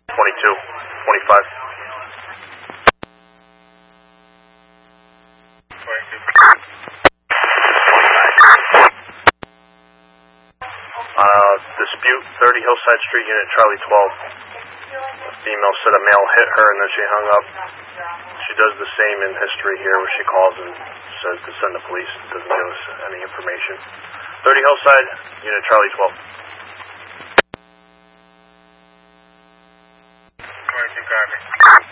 22, 25. Dispute 30 Hillside Street, Unit Charlie 12. The female said a male hit her and then she hung up. She does the same in history here where she calls and says to send the police. Doesn't give us any information. 30 Hillside, Unit Charlie 12. 22 copy.